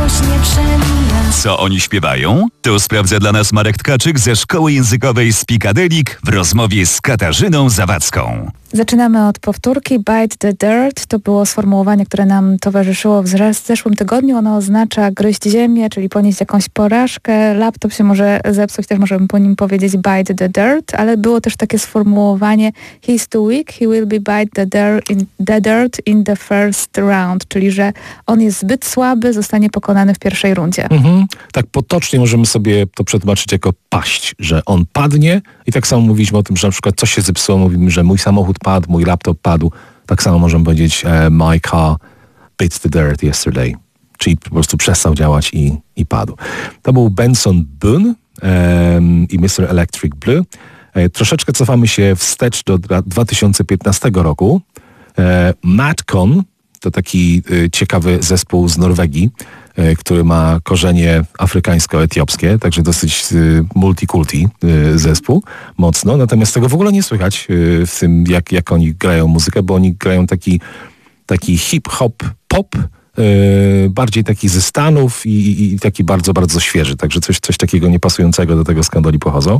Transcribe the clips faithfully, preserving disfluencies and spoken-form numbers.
miłość nie przemija. Co oni śpiewają? To sprawdza dla nas Marek Tkaczyk ze Szkoły Językowej Speakadelik w rozmowie z Katarzyną Zawadzką. Zaczynamy od powtórki. Bite the dirt to było sformułowanie, które nam towarzyszyło w zeszłym tygodniu. Ono oznacza gryźć ziemię, czyli ponieść jakąś porażkę. Laptop się może zepsuć, też możemy po nim powiedzieć bite the dirt, ale było też takie sformułowanie he's too weak, he will be bite the dirt in the, dirt in the first round, czyli że on jest zbyt słaby, zostanie pokonany w pierwszej rundzie. Mhm. Tak potocznie możemy sobie to przetłumaczyć jako paść, że on padnie i tak samo mówiliśmy o tym, że na przykład coś się zepsuło, mówimy, że mój samochód padł, mój laptop padł. Tak samo możemy powiedzieć uh, my car bit the dirt yesterday, czyli po prostu przestał działać i, i padł. To był Benson Boone um, i mister Electric Blue. E, troszeczkę cofamy się wstecz do dwa tysiące piętnastego roku. E, Madcon to taki e, ciekawy zespół z Norwegii, e, który ma korzenie afrykańsko-etiopskie, także dosyć e, multikulti e, zespół, mocno. Natomiast tego w ogóle nie słychać e, w tym, jak, jak oni grają muzykę, bo oni grają taki, taki hip-hop, pop, Yy, bardziej taki ze Stanów i, i, i taki bardzo, bardzo świeży. Także coś, coś takiego niepasującego do tego, skąd oni pochodzą.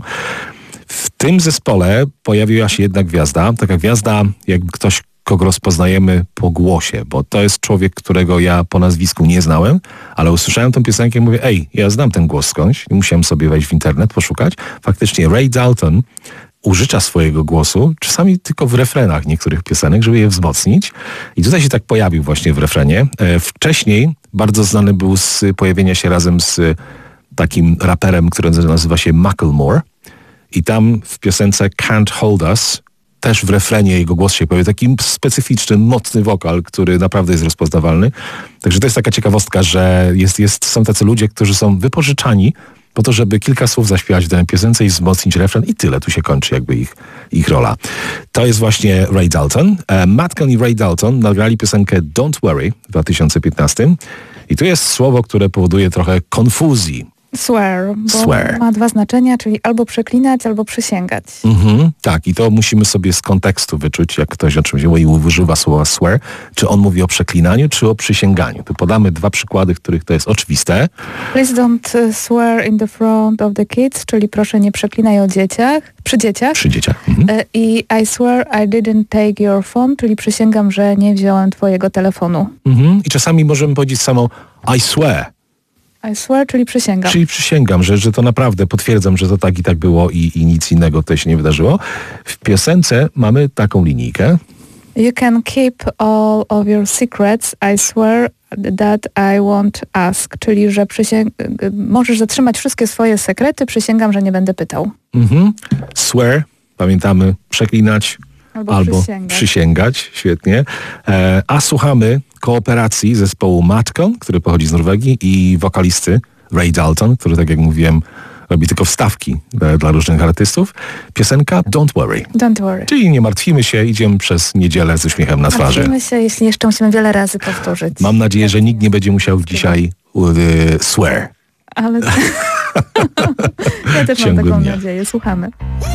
W tym zespole pojawiła się jedna gwiazda. Taka gwiazda, jakby ktoś, kogo rozpoznajemy po głosie, bo to jest człowiek, którego ja po nazwisku nie znałem, ale usłyszałem tę piosenkę i mówię, ej, ja znam ten głos skądś. I musiałem sobie wejść w internet, poszukać. Faktycznie Ray Dalton użycza swojego głosu, czasami tylko w refrenach niektórych piosenek, żeby je wzmocnić. I tutaj się tak pojawił właśnie w refrenie. E, wcześniej bardzo znany był z pojawienia się razem z takim raperem, który nazywa się Macklemore. I tam w piosence Can't Hold Us też w refrenie jego głos się pojawia. Taki specyficzny, mocny wokal, który naprawdę jest rozpoznawalny. Także to jest taka ciekawostka, że jest, jest, są tacy ludzie, którzy są wypożyczani po to, żeby kilka słów zaśpiewać w danej piosence i wzmocnić refren i tyle. Tu się kończy jakby ich, ich rola. To jest właśnie Ray Dalton. E, Madcon i Ray Dalton nagrali piosenkę Don't Worry w dwa tysiące piętnastym i tu jest słowo, które powoduje trochę konfuzji. Swear, bo Swear. ma dwa znaczenia, czyli albo przeklinać, albo przysięgać. Mhm, tak, i to musimy sobie z kontekstu wyczuć, jak ktoś o czymś mówi i używa słowa swear, czy on mówi o przeklinaniu, czy o przysięganiu. Tu podamy dwa przykłady, w których to jest oczywiste. Please don't swear in the front of the kids, czyli proszę nie przeklinaj o dzieciach, przy dzieciach. Przy dzieciach. Mhm. I I swear I didn't take your phone, czyli przysięgam, że nie wziąłem twojego telefonu. Mhm. I czasami możemy powiedzieć samo I swear. I swear, czyli przysięgam. Czyli przysięgam, że, że to naprawdę potwierdzam, że to tak i tak było i, i nic innego tutaj się nie wydarzyło. W piosence mamy taką linijkę. You can keep all of your secrets. I swear that I won't ask. Czyli, że przysięg- możesz zatrzymać wszystkie swoje sekrety, przysięgam, że nie będę pytał. Mhm. Swear, pamiętamy, przeklinać albo, albo przysięgać. przysięgać. Świetnie. E, a słuchamy kooperacji zespołu Madcon, który pochodzi z Norwegii, i wokalisty Ray Dalton, który, tak jak mówiłem, robi tylko wstawki dla, dla różnych artystów. Piosenka Don't Worry. Don't worry. Czyli nie martwimy się, idziemy przez niedzielę z uśmiechem na twarzy. Martwimy się, jeśli jeszcze musimy wiele razy powtórzyć. Mam nadzieję, że nikt nie będzie musiał dzisiaj uh, swear. Ale ja też mam taką nadzieję. Słuchamy.